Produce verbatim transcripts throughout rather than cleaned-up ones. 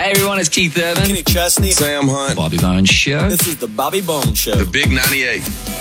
Hey everyone, it's Keith Urban. Kenny Chesney. Sam Hunt. Bobby Bones Show. This is the Bobby Bones Show. The Big ninety-eight.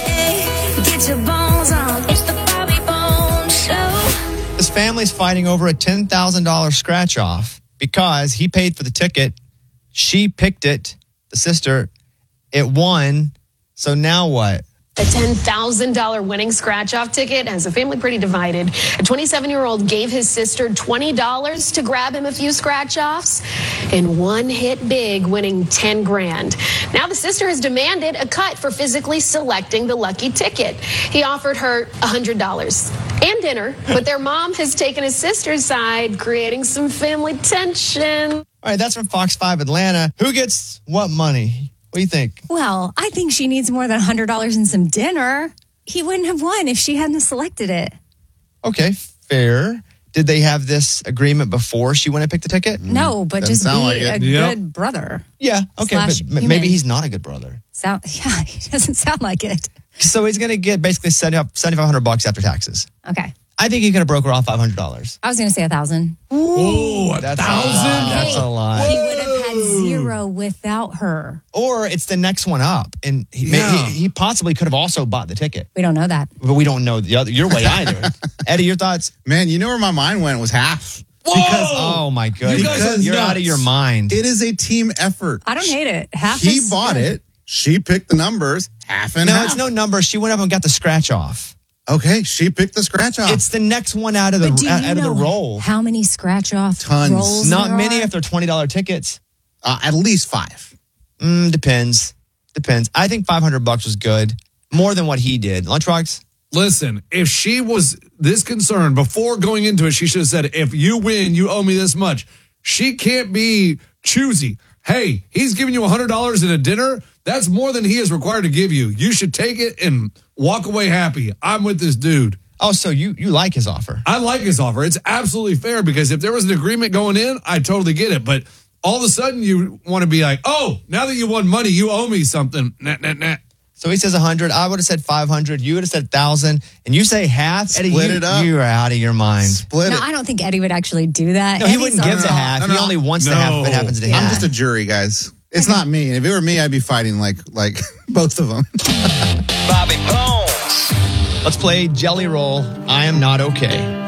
Hey, get your bones on. It's the Bobby Bones Show. This family's fighting over a ten thousand dollars scratch off because he paid for the ticket. She picked it, the sister. It won. So now what? A ten thousand dollars winning scratch-off ticket has the family pretty divided. A twenty-seven-year-old gave his sister twenty dollars to grab him a few scratch-offs, and one hit big, winning ten grand. Now the sister has demanded a cut for physically selecting the lucky ticket. He offered her one hundred dollars and dinner, but their mom has taken his sister's side, creating some family tension. All right, that's from Fox five Atlanta. Who gets what money? What do you think? Well, I think she needs more than one hundred dollars and some dinner. He wouldn't have won if she hadn't selected it. Okay, fair. Did they have this agreement before she went and picked the ticket? No, but just be like a Yep. good brother. Yeah, okay, Slash but m- human. maybe he's not a good brother. Sound, yeah, he doesn't sound like it. So he's going to get basically seventy-five hundred bucks after taxes. Okay. I think he's going to broker off five hundred dollars. I was going to say a thousand. Oh, a That's a thousand? lot. That's a lot. He would have had zero without her. Or it's the next one up, and he, may- Yeah. he, he possibly could have also bought the ticket, We don't know that. but we don't know the other your way either. Eddie, your thoughts? Man, you know where my mind went was half. Whoa! Because, oh my goodness, You guys are you're nuts. out of your mind. It is a team effort. I don't hate it. Half He is bought good. it. She picked the numbers. Half and no, half. it's no number. She went up and got the scratch off. Okay, she picked the scratch off. It's the next one out of the But do you out, out of know the roll. how many scratch off Tons. rolls Not there many are? if they're twenty dollars tickets. uh, at least five. Mm, depends. Depends. I think five hundred bucks was good. More than what he did. Lunchbox? Listen, if she was this concerned before going into it, she should have said, if you win, you owe me this much. She can't be choosy. Hey, he's giving you one hundred dollars in a dinner. That's more than he is required to give you. You should take it and walk away happy. I'm with this dude. Oh, so you you like his offer? I like his offer. It's absolutely fair because if there was an agreement going in, I totally get it. But all of a sudden you want to be like, oh, now that you won money, you owe me something. Nah, nah, nah. So he says one hundred. I would have said five hundred. You would have said one thousand. And you say half. Eddie, Split you, it up. You are out of your mind. Split No, it. I don't think Eddie would actually do that. No, he Eddie's wouldn't give the also- half. no, no. He only wants the half if it No. happens to Yeah. him. I'm just a jury, guys. It's not me. And if it were me, I'd be fighting like like both of them. Bobby Bones. Let's play Jelly Roll. I am not okay.